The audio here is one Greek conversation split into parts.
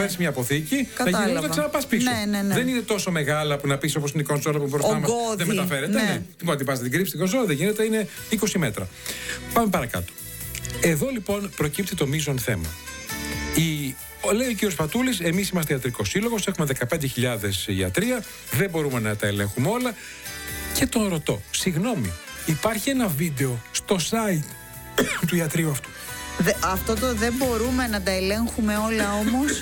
παίρνει μια αποθήκη, να γυρίσει να ξαναπά πίσω. Δεν είναι τόσο μεγάλα που να πει όπως είναι η κονσόλα που μπροστά μας δεν μεταφέρεται. Ναι. Λοιπόν, την πα την κρύψει την κονσόλα, δεν γίνεται, είναι 20 μέτρα. Πάμε παρακάτω. Εδώ λοιπόν προκύπτει το μείζον θέμα. Λέει ο κύριος Πατούλης, εμείς είμαστε ιατρικός σύλλογος, έχουμε 15.000 ιατρία, δεν μπορούμε να τα ελέγχουμε όλα. Και τον ρωτώ, συγγνώμη, υπάρχει ένα βίντεο στο site του ιατρείου αυτού? Αυτό το δεν μπορούμε να τα ελέγχουμε όλα όμως.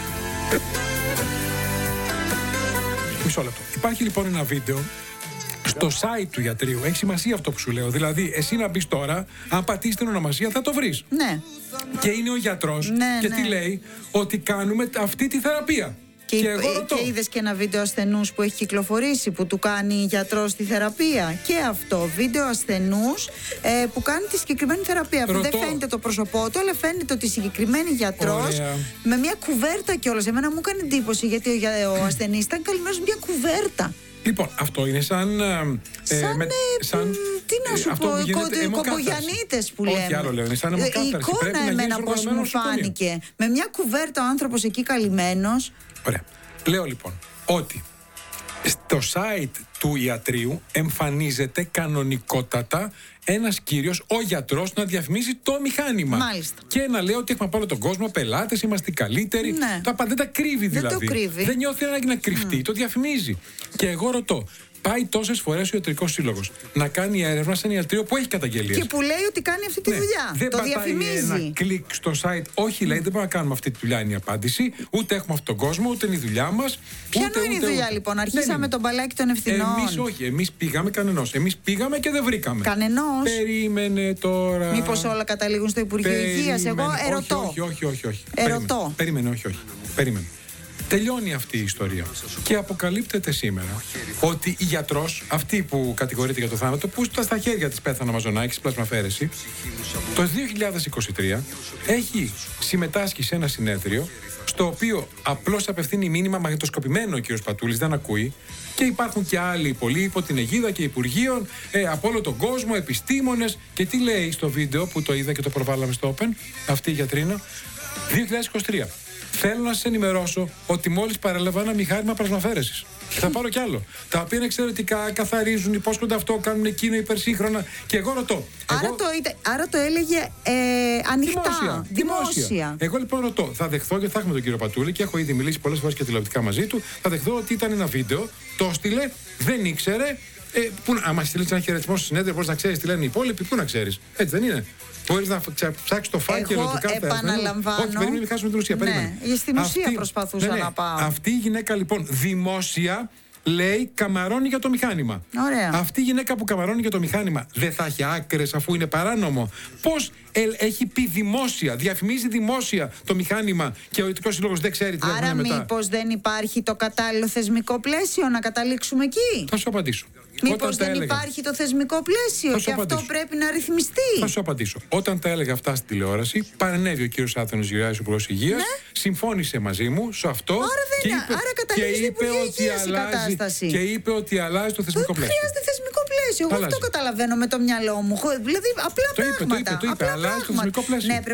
Μισό λεπτό. Υπάρχει λοιπόν ένα βίντεο στο site του ιατρείου. Έχει σημασία αυτό που σου λέω. Δηλαδή, εσύ να μπεις τώρα, αν πατήσεις την ονομασία, θα το βρεις. Ναι. Και είναι ο γιατρός και τι λέει? Ότι κάνουμε αυτή τη θεραπεία. Και είδες και ένα βίντεο ασθενούς που έχει κυκλοφορήσει, που του κάνει γιατρός τη θεραπεία. Και αυτό, βίντεο ασθενούς που κάνει τη συγκεκριμένη θεραπεία. Δεν φαίνεται το πρόσωπό του, αλλά φαίνεται ότι συγκεκριμένη γιατρός με μια κουβέρτα κιόλας. Εμένα μου έκανε εντύπωση, γιατί ο ασθενής ήταν καλυμμένος με μια κουβέρτα. Λοιπόν, αυτό είναι σαν τι να σου πω, κομπογιανίτες που λέμε. Όχι άλλο λέω, είναι σαν αιμοκάθαρση. Η εικόνα εμένα πώς μου φάνηκε. Με μια κουβέρτα ο άνθρωπος εκεί καλυμμένος. Ωραία. Λέω λοιπόν ότι στο site του ιατρείου εμφανίζεται κανονικότατα ένας κύριος, ο γιατρός, να διαφημίζει το μηχάνημα. Μάλιστα. Και να λέει ότι έχουμε από όλο τον κόσμο πελάτες, είμαστε οι καλύτεροι. Ναι. Δεν τα κρύβει δηλαδή. Δεν το κρύβει. Δεν νιώθει ανάγκη να κρυφτεί, το διαφημίζει. Και εγώ ρωτώ, πάει τόσες φορές ο ιατρικός σύλλογος να κάνει έρευνα σε ένα ιατρείο που έχει καταγγελίες. Και που λέει ότι κάνει αυτή τη δουλειά. Δεν το διαφημίζει. Ένα κλικ στο site. Όχι, λέει, δεν μπορούμε να κάνουμε αυτή τη δουλειά, είναι η απάντηση. Ούτε έχουμε αυτόν τον κόσμο, ούτε είναι η δουλειά μας. Ποια είναι η δουλειά λοιπόν? Αρχίσαμε τον μπαλάκι των ευθυνών. Εμείς όχι, εμείς πήγαμε κανενός. Εμείς πήγαμε και δεν βρήκαμε. Κανενός. Περίμενε τώρα. Μήπως όλα καταλήγουν στο Υπουργείο Υγείας? Εγώ ερωτώ. Όχι. Ερωτώ. Περίμενε, όχι. Περίμενε. Τελειώνει αυτή η ιστορία. Και αποκαλύπτεται σήμερα ότι η γιατρός, αυτή που κατηγορείται για το θάνατο, που στα χέρια της πέθανε ο Μαζονάκης, πλασμαφαίρεση, το 2023 έχει συμμετάσχει σε ένα συνέδριο, στο οποίο απλώς απευθύνει μήνυμα μαγνητοσκοπημένο ο κ. Πατούλης, δεν ακούει. Και υπάρχουν και άλλοι πολλοί υπό την αιγίδα και υπουργείων από όλο τον κόσμο, επιστήμονες. Και τι λέει στο βίντεο που το είδα και το προβάλαμε στο Open, αυτή η γιατρίνα, 2023. Θέλω να σας ενημερώσω ότι μόλις παρέλαβα ένα μηχάνημα πλασμαφέρεσης. Θα πάρω κι άλλο. Τα οποία είναι εξαιρετικά, καθαρίζουν, υπόσχονται αυτό, κάνουν εκείνο υπερσύγχρονα. Και εγώ ρωτώ. Άρα το έλεγε ανοιχτά, δημόσια. Εγώ λοιπόν ρωτώ, θα δεχθώ, και θα έχουμε τον κύριο Πατούλη και έχω ήδη μιλήσει πολλές φορές και τηλεοπτικά μαζί του. Θα δεχθώ ότι ήταν ένα βίντεο, το έστειλε, δεν ήξερε. Άμα στείλει ένα χαιρετισμό στο συνέδριο, πώς να ξέρεις τι λένε οι υπόλοιποι, πού να ξέρεις? Έτσι δεν είναι? Μπορείς να ψάξεις το φάκελο του κάθε ασθενή. Επαναλαμβάνω. Όχι, περίμενε, μην χάσουμε την ουσία. Ναι, στην ουσία προσπαθούσα να πάω. Αυτή η γυναίκα λοιπόν δημόσια λέει καμαρώνει για το μηχάνημα. Ωραία. Αυτή η γυναίκα που καμαρώνει για το μηχάνημα δεν θα έχει άκρες αφού είναι παράνομο? Πώς έχει πει δημόσια, διαφημίζει δημόσια το μηχάνημα και ο ιατρικός σύλλογος δεν ξέρει τι θα μετά? Άρα μήπως δεν υπάρχει το κατάλληλο θεσμικό πλαίσιο να καταλήξουμε εκεί? Θα σου απαντήσω. Μήπως δεν υπάρχει το θεσμικό πλαίσιο και αυτό πρέπει να ρυθμιστεί? Θα σου απαντήσω. Όταν τα έλεγα αυτά στην τηλεόραση, παρενέβη ο κύριος Άθωνος Γεωργιάδης, Υπουργός Υγείας, συμφώνησε μαζί μου σε αυτό. Άρα καταλήγει στο Υπουργείο Υγείας η κατάσταση. Και είπε ότι αλλάζει το θεσμικό πλαίσιο. Χρειάζεται θεσμικό πλαίσιο. Εγώ αυτό καταλαβαίνω με το μυαλό μου. Δηλαδή απλά πράγματα. Το είπε, αλλάζει το θεσμικό πλαίσιο. Ναι,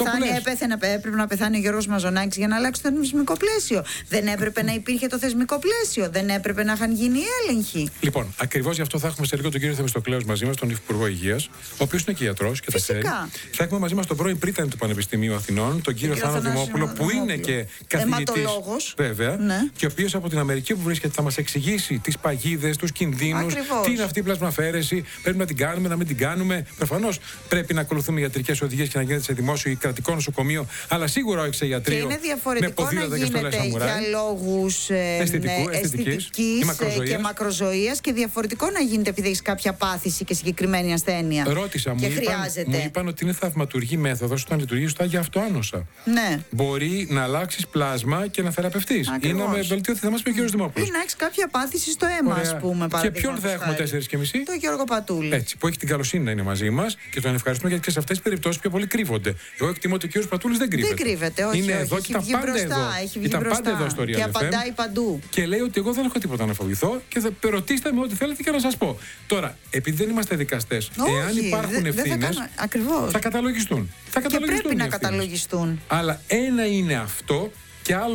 έπρεπε να πεθάνει ο Γιώργος Μαζονάκης για να αλλάξει το θεσμικό πλαίσιο. Δεν έπρεπε να υπήρχε το θεσμικό πλαίσιο. Δεν έπρεπε να είχαν γίνει έλεγχοι. Λοιπόν, ακριβώς γι' αυτό θα έχουμε σε λίγο τον κύριο Θεμιστοκλέους μαζί μας, τον Υπουργό Υγείας, ο οποίος είναι και γιατρός και τα ξέρει. Θα έχουμε μαζί μας τον πρώην πρίτανη του Πανεπιστημίου Αθηνών, τον κύριο Θάνο Δημόπουλο, που είναι και καθηγητής. Βέβαια. Ναι. Και ο οποίος από την Αμερική που βρίσκεται θα μας εξηγήσει τις παγίδες, τους κινδύνους, τι είναι αυτή η πλασμαφέρεση, πρέπει να την κάνουμε, να μην την κάνουμε. Προφανώς πρέπει να ακολουθούμε ιατρικές οδηγίες και να γίνεται σε δημόσιο ή κρατικό νοσοκομείο, αλλά σίγουρα όχι σε ιατρείο. Και είναι διαφορετικό να γίνεται για λόγους αισθητικής και μακροζωίας και διαφορετικό να γίνεται επειδή έχει κάποια πάθηση και συγκεκριμένη ασθένεια. Ρώτησα, μου είπαν ότι είναι θαυματουργή μέθοδος όταν λειτουργεί σωστά για αυτοάνωσα. Ναι. Μπορεί να αλλάξεις πλάσμα και να θεραπευτείς. Ή να με βελτιωθεί. Θα μας πει ο κ. Δημόπουλος. Ή να έχεις κάποια πάθηση στο αίμα, ας πούμε. Και ποιον θα έχουμε 4:30? Το Γιώργο Πατούλη. Έτσι, που έχει την καλοσύνη να είναι μαζί μας και τον ευχαριστούμε γιατί και σε αυτές τις περιπτώσεις πιο πολύ κρύβονται. Εγώ εκτιμώ ότι ο κ. Πατούλης δεν κρύβεται. Δεν κρύβεται, όχι. Είναι εδώ και ήταν πάντα εδώ. Ήταν πάντα εδώ στο Real FM. Και απαντάει παντού. Και λέει ότι εγώ δεν έχω τίποτα να φοβηθώ και ρωτήστε με ό,τι θέλετε και να σας πω. Τώρα, επειδή δεν είμαστε δικαστές, εάν υπάρχουν ευθύνες, θα καταλογιστούν. Και πρέπει να καταλογιστούν. Αλλά ένα είναι αυτό και άλλο.